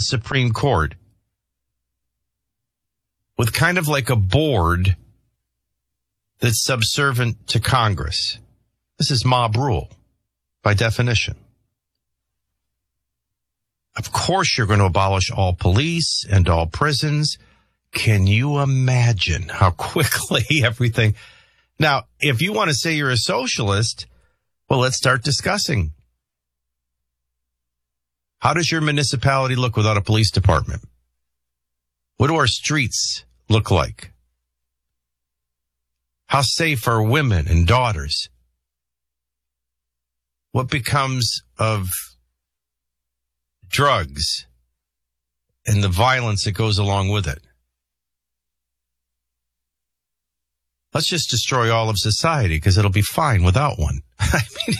Supreme Court with kind of like a board that's subservient to Congress. This is mob rule by definition. Of course, you're going to abolish all police and all prisons. Can you imagine how quickly everything... Now, if you want to say you're a socialist, well, let's start discussing. How does your municipality look without a police department? What do our streets look like? How safe are women and daughters? What becomes of drugs and the violence that goes along with it? Let's just destroy all of society because it'll be fine without one. I mean,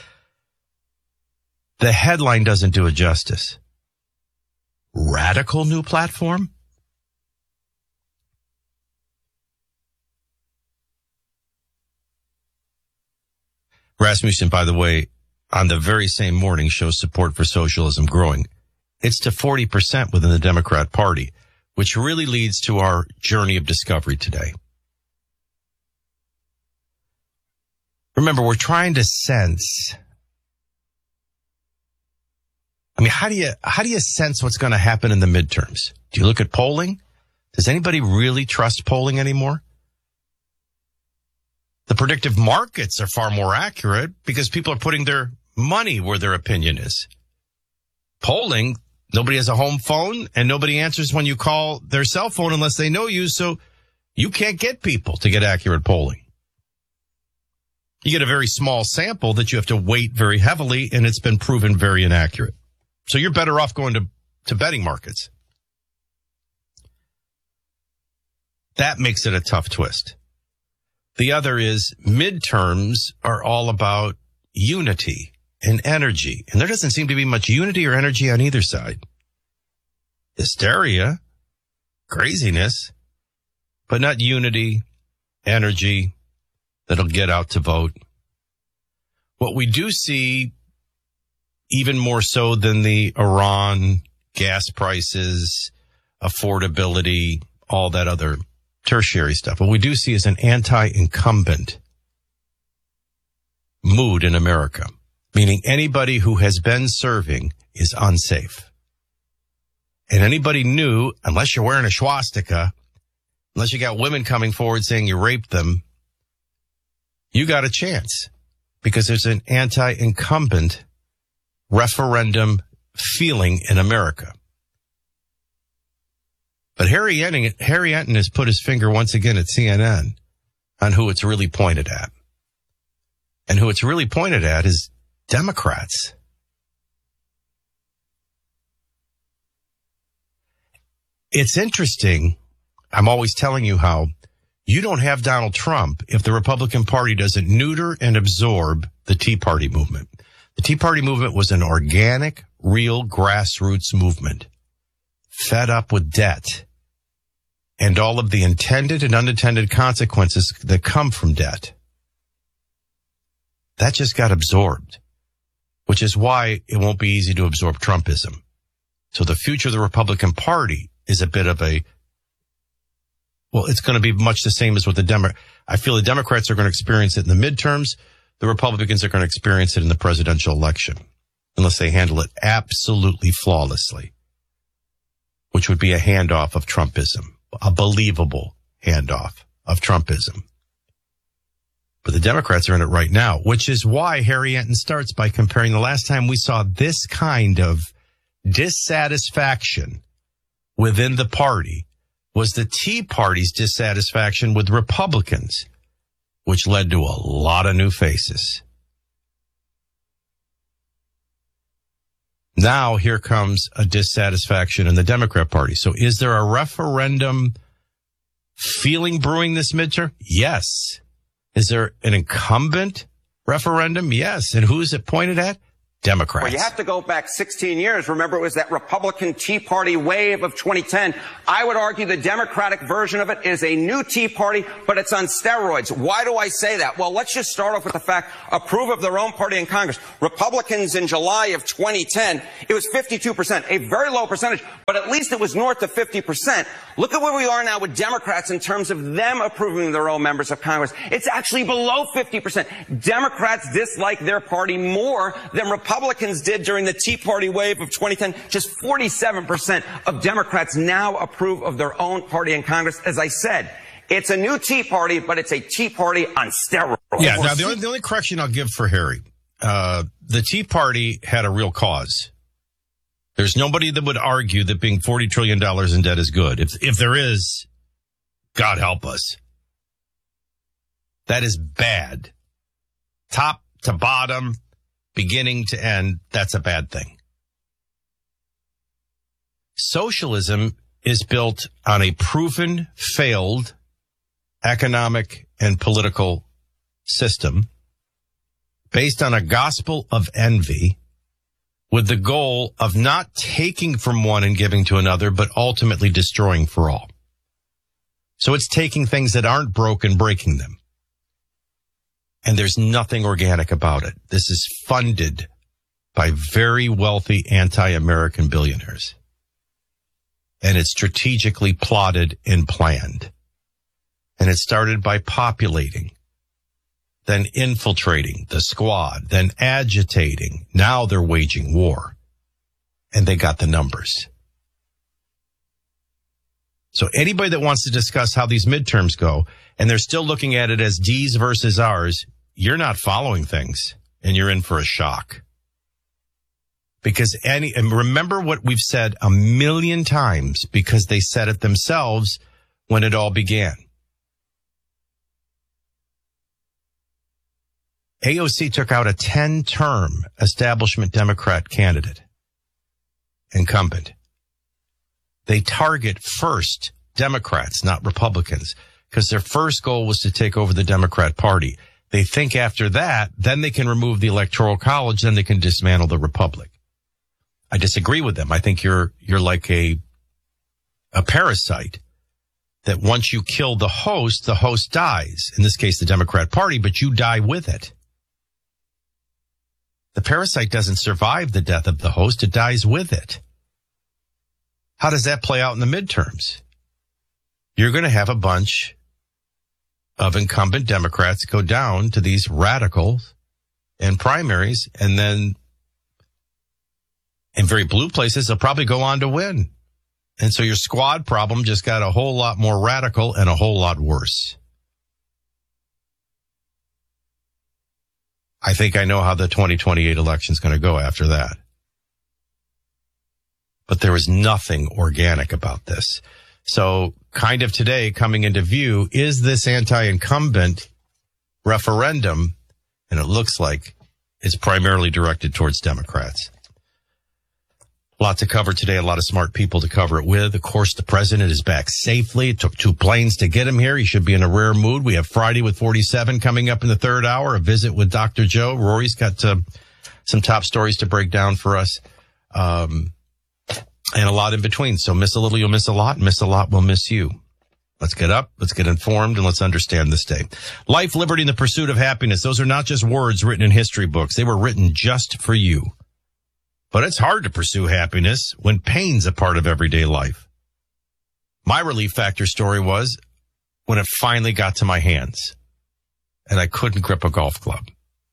the headline doesn't do it justice. Radical new platform? Rasmussen, by the way, on the very same morning shows support for socialism growing. It's to 40% within the Democrat Party, which really leads to our journey of discovery today. Remember, we're trying to sense. I mean, how do you sense what's going to happen in the midterms? Do you look at polling? Does anybody really trust polling anymore? The predictive markets are far more accurate because people are putting their money where their opinion is. Polling, nobody has a home phone and nobody answers when you call their cell phone unless they know you, so you can't get people to get accurate polling. You get a very small sample that you have to weight very heavily, and it's been proven very inaccurate. So you're better off going to betting markets. That makes it a tough twist. The other is midterms are all about unity and energy, and there doesn't seem to be much unity or energy on either side. Hysteria, craziness, but not unity, energy that'll get out to vote. What we do see, even more so than the Iran, gas prices, affordability, all that other tertiary stuff, what we do see is an anti-incumbent mood in America, meaning anybody who has been serving is unsafe. And anybody new, unless you're wearing a swastika, unless you got women coming forward saying you raped them, you got a chance because there's an anti-incumbent referendum feeling in America. But Harry Enton has put his finger once again at CNN on who it's really pointed at. And who it's really pointed at is Democrats. It's interesting. I'm always telling you how you don't have Donald Trump if the Republican Party doesn't neuter and absorb the Tea Party movement. The Tea Party movement was an organic, real grassroots movement, fed up with debt and all of the intended and unintended consequences that come from debt. That just got absorbed, which is why it won't be easy to absorb Trumpism. So the future of the Republican Party is a bit of a, well, it's going to be much the same as what I feel the Democrats are going to experience it in the midterms. The Republicans are going to experience it in the presidential election, unless they handle it absolutely flawlessly, which would be a handoff of Trumpism, a believable handoff of Trumpism. But the Democrats are in it right now, which is why Harry Enton starts by comparing the last time we saw this kind of dissatisfaction within the party was the Tea Party's dissatisfaction with Republicans, which led to a lot of new faces. Now here comes a dissatisfaction in the Democrat Party. So is there a referendum feeling brewing this midterm? Yes. Is there an incumbent referendum? Yes. And who is it pointed at? Democrats. Well, you have to go back 16 years. Remember, it was that Republican Tea Party wave of 2010. I would argue the Democratic version of it is a new Tea Party, but it's on steroids. Why do I say that? Well, let's just start off with the fact, approve of their own party in Congress. Republicans in July of 2010, it was 52%, a very low percentage, but at least it was north of 50%. Look at where we are now with Democrats in terms of them approving their own members of Congress. It's actually below 50%. Democrats dislike their party more than Republicans did during the Tea Party wave of 2010. Just 47% of Democrats now approve of their own party in Congress. As I said, it's a new Tea Party, but it's a Tea Party on steroids. Yeah, now the only correction I'll give for Harry, the Tea Party had a real cause. There's nobody that would argue that being $40 trillion in debt is good. If there is, God help us. That is bad. Top to bottom, beginning to end, that's a bad thing. Socialism is built on a proven, failed economic and political system based on a gospel of envy with the goal of not taking from one and giving to another, but ultimately destroying for all. So it's taking things that aren't broken, breaking them. And there's nothing organic about it. This is funded by very wealthy anti-American billionaires. And it's strategically plotted and planned. And it started by populating, then infiltrating the squad, then agitating. Now they're waging war. And they got the numbers. So anybody that wants to discuss how these midterms go, and they're still looking at it as D's versus ours, you're not following things, and you're in for a shock. Because and remember what we've said a million times, because they said it themselves when it all began. AOC took out a 10-term establishment Democrat candidate, incumbent. They target first Democrats, not Republicans, because their first goal was to take over the Democrat Party. They think after that, then they can remove the Electoral College, then they can dismantle the Republic. I disagree with them. I think you're like a parasite that once you kill the host dies. In this case, the Democrat Party, but you die with it. The parasite doesn't survive the death of the host. It dies with it. How does that play out in the midterms? You're going to have a bunch of incumbent Democrats go down to these radicals and primaries, and then in very blue places, they'll probably go on to win. And so your squad problem just got a whole lot more radical and a whole lot worse. I think I know how the 2028 election is going to go after that. But there is nothing organic about this. So kind of today coming into view, is this anti-incumbent referendum? And it looks like it's primarily directed towards Democrats. A lot to cover today, a lot of smart people to cover it with. Of course, the president is back safely. It took 2 planes to get him here. He should be in a rare mood. We have Friday with 47 coming up in the third hour, a visit with Dr. Joe. Rory's got some top stories to break down for us. And a lot in between. So miss a little, you'll miss a lot. Miss a lot, we'll miss you. Let's get up, let's get informed, and let's understand this day. Life, liberty, and the pursuit of happiness. Those are not just words written in history books. They were written just for you. But it's hard to pursue happiness when pain's a part of everyday life. My relief factor story was when it finally got to my hands and I couldn't grip a golf club.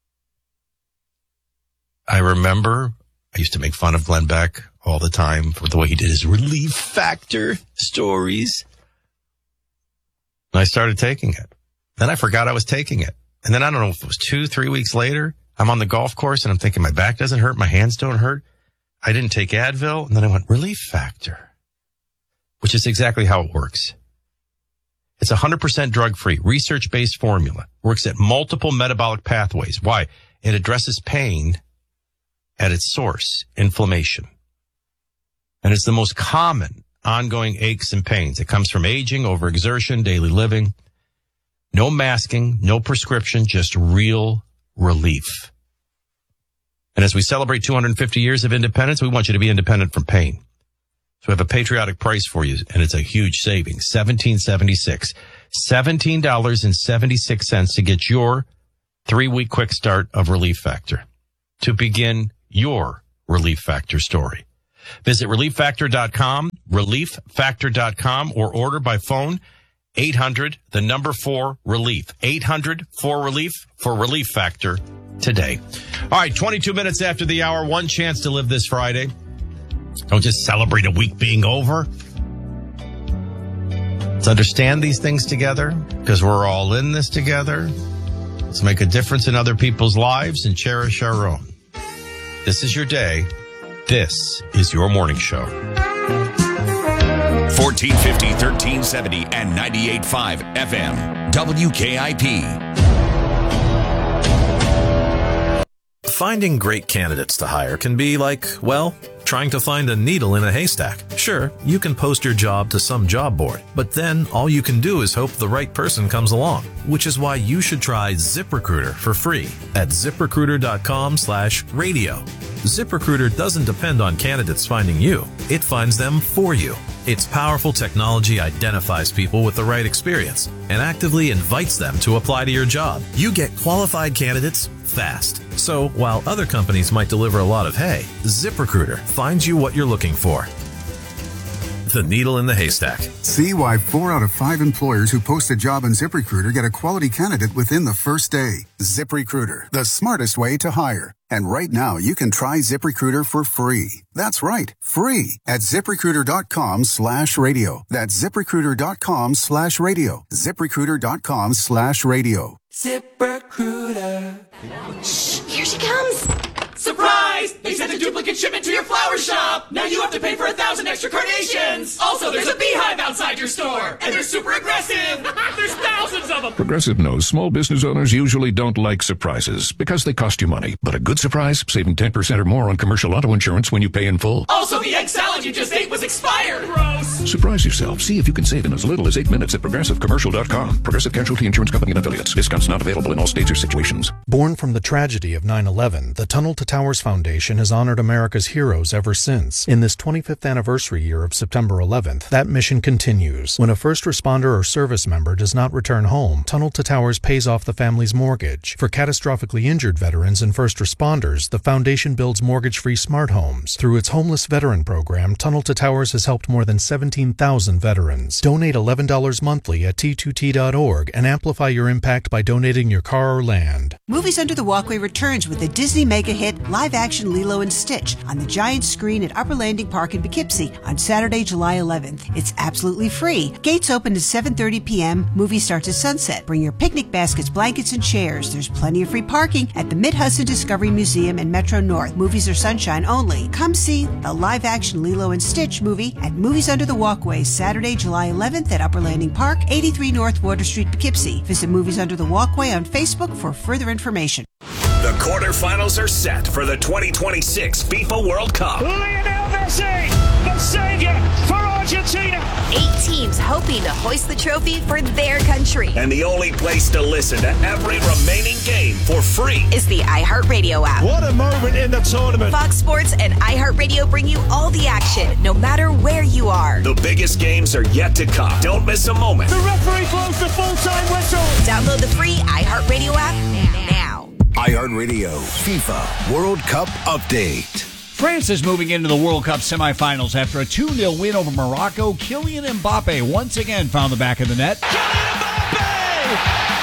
I remember I used to make fun of Glenn Beck all the time for the way he did his relief factor stories. And I started taking it. Then I forgot I was taking it. And then I don't know if it was 2-3 weeks later, I'm on the golf course and I'm thinking my back doesn't hurt, my hands don't hurt. I didn't take Advil. And then I went relief factor, which is exactly how it works. It's 100% drug-free, research-based formula. Works at multiple metabolic pathways. Why? It addresses pain at its source, inflammation. And it's the most common ongoing aches and pains. It comes from aging, overexertion, daily living. No masking, no prescription, just real relief. And as we celebrate 250 years of independence, we want you to be independent from pain. So we have a patriotic price for you, and it's a huge savings, $17.76. $17.76 to get your 3-week quick start of Relief Factor to begin your Relief Factor story. Visit ReliefFactor.com, ReliefFactor.com, or order by phone 800-4-RELIEF. 800-4-RELIEF for Relief Factor today. All right, 22 minutes after the hour, one chance to live this Friday. Don't just celebrate a week being over. Let's understand these things together because we're all in this together. Let's make a difference in other people's lives and cherish our own. This is your day. This is your morning show. 1450, 1370, and 98.5 FM. WKIP. Finding great candidates to hire can be like, well, trying to find a needle in a haystack. Sure, you can post your job to some job board, but then all you can do is hope the right person comes along, which is why you should try ZipRecruiter for free at ZipRecruiter.com/radio. ZipRecruiter doesn't depend on candidates finding you. It finds them for you. Its powerful technology identifies people with the right experience and actively invites them to apply to your job. You get qualified candidates fast. So while other companies might deliver a lot of hay, ZipRecruiter finds you what you're looking for. The needle in the haystack. See why 4 out of 5 employers who post a job on ZipRecruiter get a quality candidate within the first day. ZipRecruiter, the smartest way to hire. And right now, you can try ZipRecruiter for free. That's right, free at ZipRecruiter.com/radio. That's ZipRecruiter.com/radio. ZipRecruiter.com/radio. ZipRecruiter. Shh, here she comes. Surprise! They sent a duplicate shipment to your flower shop! Now you have to pay for 1,000 extra carnations! Also, there's a beehive outside your store! And they're super aggressive! There's thousands of them! Progressive knows small business owners usually don't like surprises because they cost you money. But a good surprise, saving 10% or more on commercial auto insurance when you pay in full. Also, the egg salad you just ate was expired! Gross! Surprise yourself. See if you can save in as little as 8 minutes at ProgressiveCommercial.com. Progressive Casualty Insurance Company and Affiliates. Discounts not available in all states or situations. Born from the tragedy of 9/11, the Tunnel to Towers Foundation has honored America's heroes ever since. In this 25th anniversary year of September 11th, that mission continues. When a first responder or service member does not return home, Tunnel to Towers pays off the family's mortgage. For catastrophically injured veterans and first responders, the foundation builds mortgage-free smart homes. Through its homeless veteran program, Tunnel to Towers has helped more than 17,000 veterans. Donate $11 monthly at T2T.org and amplify your impact by donating your car or land. Movies Under the Walkway returns with the Disney mega hit live-action Lilo and Stitch on the giant screen at Upper Landing Park in Poughkeepsie on Saturday, July 11th. It's absolutely free. Gates open at 7:30 p.m. Movie starts at sunset. Bring your picnic baskets, blankets, and chairs. There's plenty of free parking at the Mid-Hudson Discovery Museum and Metro North. Movies are sunshine only. Come see the live-action Lilo and Stitch movie at Movies Under the Walkway, Saturday, July 11th at Upper Landing Park, 83 North Water Street, Poughkeepsie. Visit Movies Under the Walkway on Facebook for further information. The quarterfinals are set for the 2026 FIFA World Cup. Lionel Messi, the savior for Argentina. 8 teams hoping to hoist the trophy for their country. And the only place to listen to every remaining game for free is the iHeartRadio app. What a moment in the tournament. Fox Sports and iHeartRadio bring you all the action, no matter where you are. The biggest games are yet to come. Don't miss a moment. The referee blows the full-time whistle. Download the free iHeartRadio app now. iHeartRadio FIFA World Cup Update. France is moving into the World Cup semifinals after a 2-0 win over Morocco. Kylian Mbappe once again found the back of the net. Kylian Mbappe!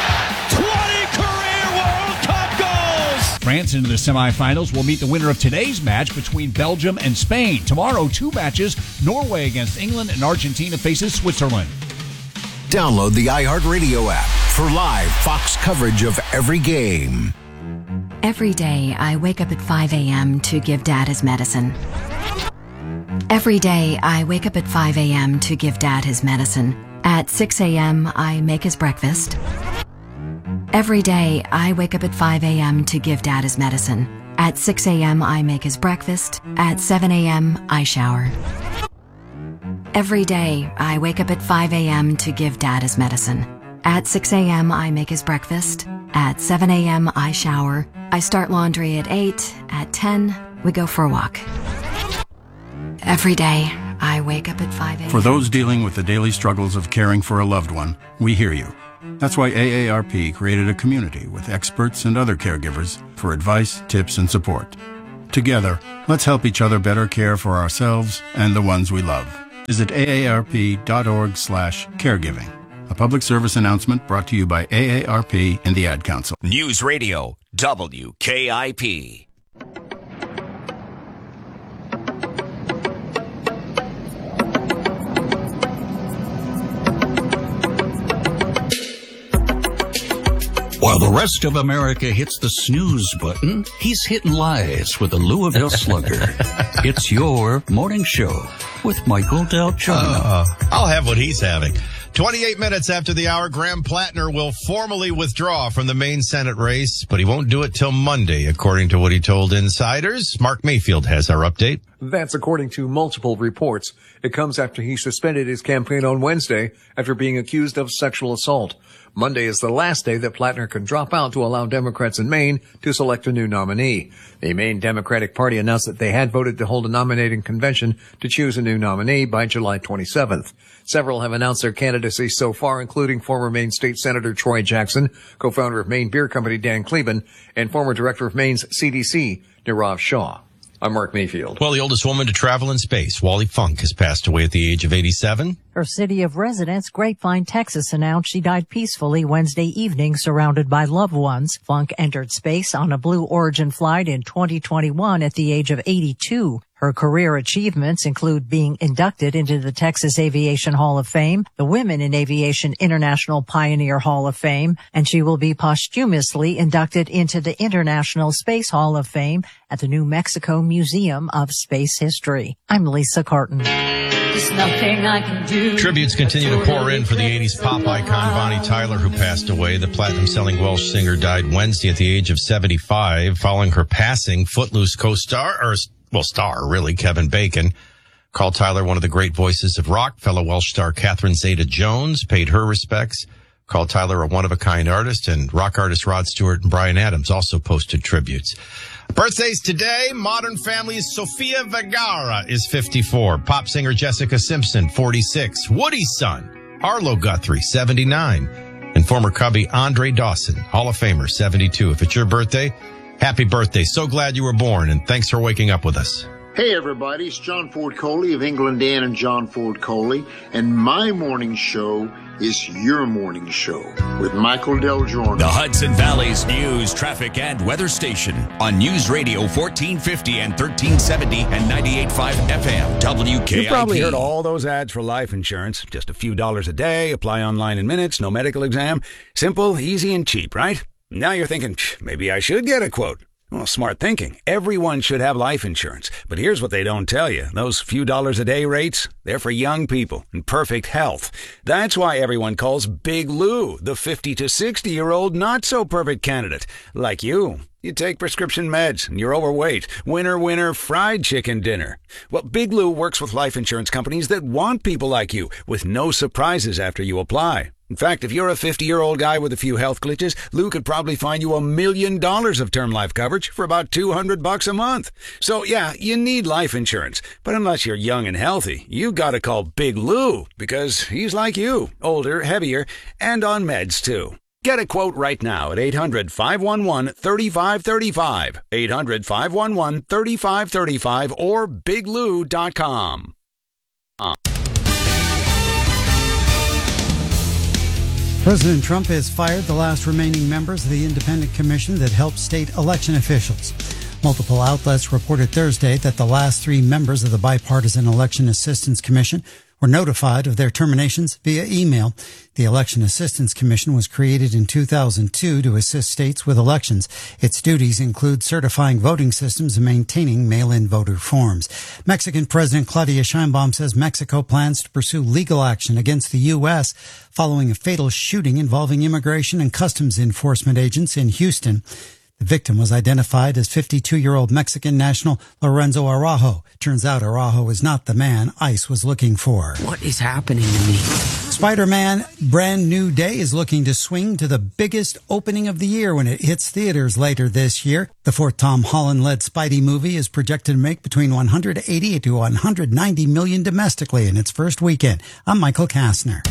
20 career World Cup goals! France into the semifinals will meet the winner of today's match between Belgium and Spain. Tomorrow, 2 matches. Norway against England and Argentina faces Switzerland. Download the iHeartRadio app for live Fox coverage of every game. Every day, I wake up at 5 a.m. to give Dad his medicine. Every day, I wake up at 5 a.m. to give Dad his medicine. At 6 a.m., I make his breakfast. Every day, I wake up at 5 a.m. to give Dad his medicine. At 6 a.m., I make his breakfast. At 7 a.m., I shower. Every day, I wake up at 5 a.m. to give Dad his medicine. At 6 a.m., I make his breakfast. At 7 a.m., I shower. I start laundry at 8. At 10, we go for a walk. Every day, I wake up at 5 a.m. For those dealing with the daily struggles of caring for a loved one, we hear you. That's why AARP created a community with experts and other caregivers for advice, tips, and support. Together, let's help each other better care for ourselves and the ones we love. Visit aarp.org/caregiving. A public service announcement brought to you by AARP and the Ad Council. News Radio, WKIP. While the rest of America hits the snooze button, he's hitting lies with the Louisville Slugger. It's your morning show with Michael Del Giorno. I'll have what he's having. 28 minutes after the hour, Graham Plattner will formally withdraw from the Maine Senate race, but he won't do it till Monday, according to what he told insiders. Mark Mayfield has our update. That's according to multiple reports. It comes after he suspended his campaign on Wednesday after being accused of sexual assault. Monday is the last day that Plattner can drop out to allow Democrats in Maine to select a new nominee. The Maine Democratic Party announced that they had voted to hold a nominating convention to choose a new nominee by July 27th. Several have announced their candidacy so far, including former Maine State Senator Troy Jackson, co-founder of Maine Beer Company Dan Kleben, and former director of Maine's CDC, Nirav Shah. I'm Mark Mayfield. Well, the oldest woman to travel in space, Wally Funk, has passed away at the age of 87. Her city of residence, Grapevine, Texas, announced she died peacefully Wednesday evening, surrounded by loved ones. Funk entered space on a Blue Origin flight in 2021 at the age of 82. Her career achievements include being inducted into the Texas Aviation Hall of Fame, the Women in Aviation International Pioneer Hall of Fame, and she will be posthumously inducted into the International Space Hall of Fame at the New Mexico Museum of Space History. I'm Lisa Carton. There's nothing I can do. Tributes continue to pour in for the 80s pop icon Bonnie Tyler, who passed away. The platinum-selling Welsh singer died Wednesday at the age of 75. Following her passing, Footloose co-star, star, really, Kevin Bacon, called Tyler one of the great voices of rock. Fellow Welsh star Catherine Zeta-Jones paid her respects, called Tyler a one-of-a-kind artist, and rock artist Rod Stewart and Bryan Adams also posted tributes. Birthdays today, Modern Family's Sofia Vergara is 54. Pop singer Jessica Simpson, 46. Woody's son, Arlo Guthrie, 79. And former Cubby Andre Dawson, Hall of Famer, 72. If it's your birthday, happy birthday. So glad you were born, and thanks for waking up with us. Hey everybody, it's John Ford Coley of England Dan and John Ford Coley, and my morning show is your morning show with Michael Del Giorno. The Hudson Valley's news, traffic, and weather station on News Radio 1450 and 1370 and 98.5 FM, WKIP. You probably heard all those ads for life insurance. Just a few dollars a day, apply online in minutes, no medical exam. Simple, easy, and cheap, right? Now you're thinking, maybe I should get a quote. Well, smart thinking. Everyone should have life insurance. But here's what they don't tell you. Those few dollars a day rates, they're for young people in perfect health. That's why everyone calls Big Lou the 50 to 60-year-old not-so-perfect candidate. Like you. You take prescription meds and you're overweight. Winner, fried chicken dinner. Well, Big Lou works with life insurance companies that want people like you with no surprises after you apply. In fact, if you're a 50-year-old guy with a few health glitches, Lou could probably find you $1 million of term life coverage for about $200 a month. So yeah, you need life insurance. But unless you're young and healthy, you gotta call Big Lou because he's like you, older, heavier, and on meds too. Get a quote right now at 800-511-3535, 800-511-3535, or biglou.com. President Trump has fired the last remaining members of the independent commission that helped state election officials. Multiple outlets reported Thursday that the last 3 members of the Bipartisan Election Assistance Commission were notified of their terminations via email. The Election Assistance Commission was created in 2002 to assist states with elections. Its duties include certifying voting systems and maintaining mail-in voter forms. Mexican President Claudia Sheinbaum says Mexico plans to pursue legal action against the U.S. following a fatal shooting involving immigration and customs enforcement agents in Houston. The victim was identified as 52-year-old Mexican national Lorenzo Araujo. Turns out Araujo is not the man ICE was looking for. What is happening to me? Spider-Man Brand New Day is looking to swing to the biggest opening of the year when it hits theaters later this year. The fourth Tom Holland-led Spidey movie is projected to make between $180 to $190 million domestically in its first weekend. I'm Michael Kastner.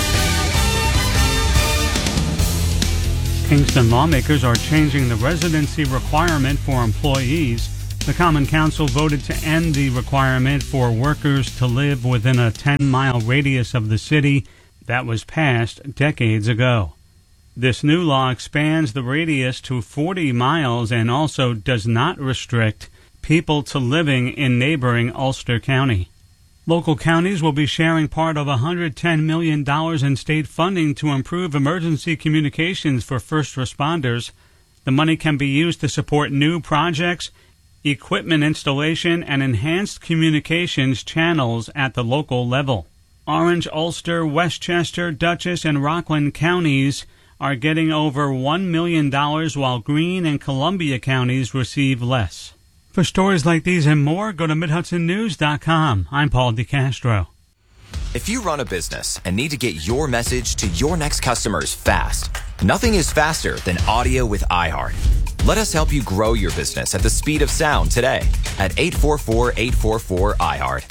Kingston lawmakers are changing the residency requirement for employees. The Common Council voted to end the requirement for workers to live within a 10-mile radius of the city that was passed decades ago. This new law expands the radius to 40 miles and also does not restrict people to living in neighboring Ulster County. Local counties will be sharing part of $110 million in state funding to improve emergency communications for first responders. The money can be used to support new projects, equipment installation, and enhanced communications channels at the local level. Orange, Ulster, Westchester, Dutchess, and Rockland counties are getting over $1 million, while Greene and Columbia counties receive less. For stories like these and more, go to MidHudsonNews.com. I'm Paul DeCastro. If you run a business and need to get your message to your next customers fast, nothing is faster than audio with iHeart. Let us help you grow your business at the speed of sound today at 844-844-iHeart.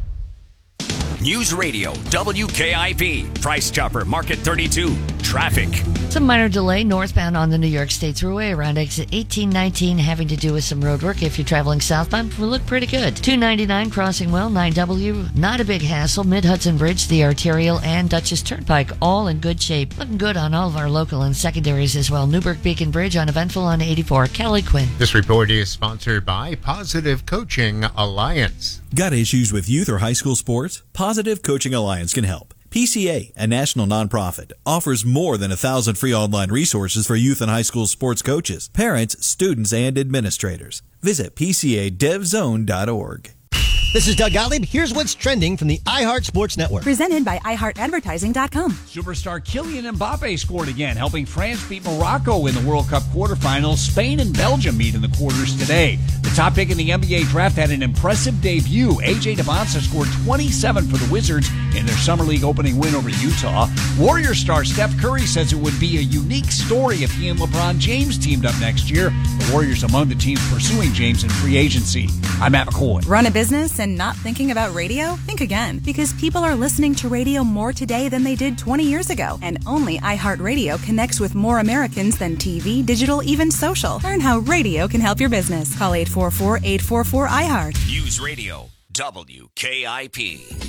News Radio WKIP. Price Chopper Market 32. Traffic. Some minor delay northbound on the New York State Thruway around exit 1819, having to do with some road work. If you're traveling southbound, will look pretty good. 299 crossing well, 9W, not a big hassle. Mid-Hudson Bridge, the Arterial, and Dutchess Turnpike, all in good shape. Looking good on all of our local and secondaries as well. Newburgh Beacon Bridge uneventful on 84. Kelly Quinn. This report is sponsored by Positive Coaching Alliance. Got issues with youth or high school sports? Positive Coaching Alliance can help. PCA, a national nonprofit, offers more than 1,000 free online resources for youth and high school sports coaches, parents, students, and administrators. Visit PCADevZone.org. This is Doug Gottlieb. Here's what's trending from the iHeart Sports Network. Presented by iHeartAdvertising.com. Superstar Kylian Mbappe scored again, helping France beat Morocco in the World Cup quarterfinals. Spain and Belgium meet in the quarters today. The top pick in the NBA draft had an impressive debut. A.J. Devonta scored 27 for the Wizards in their Summer League opening win over Utah. Warriors star Steph Curry says it would be a unique story if he and LeBron James teamed up next year. The Warriors among the teams pursuing James in free agency. I'm Matt McCoy. Run a business and not thinking about radio? Think again, because people are listening to radio more today than they did 20 years ago. And only iHeartRadio connects with more Americans than TV, digital, even social. Learn how radio can help your business. Call 844-844-iHeart. News Radio WKIP.